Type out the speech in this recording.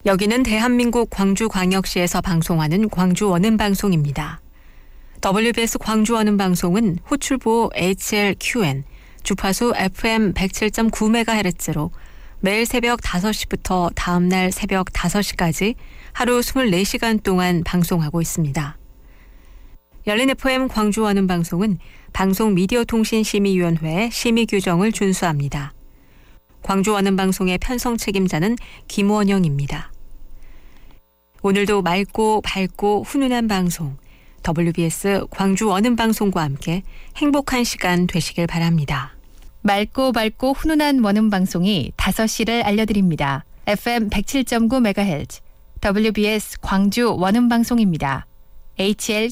여기는 대한민국 광주광역시에서 방송하는 광주 원음방송입니다. WBS 광주 원음방송은 호출보 HLQN, 주파수 FM 107.9MHz로 매일 새벽 5시부터 다음날 새벽 5시까지 하루 24시간 동안 방송하고 있습니다. 열린 FM 광주 원음방송은 방송미디어통신심의위원회의 심의 규정을 준수합니다. 광주 원음방송의 편성 책임자는 김원영입니다. 오늘도 맑고 밝고 훈훈한 방송, WBS 광주 원음방송과 함께 행복한 시간 되시길 바랍니다. 맑고 밝고 훈훈한 원음방송이 5시를 알려드립니다. FM 107.9MHz, WBS 광주 원음방송입니다. HL